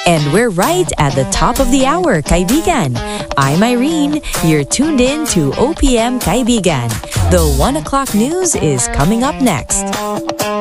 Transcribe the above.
And we're right at the top of the hour, kaibigan. I'm Irene. You're tuned in to OPM Kaibigan. The 1 o'clock news is coming up next.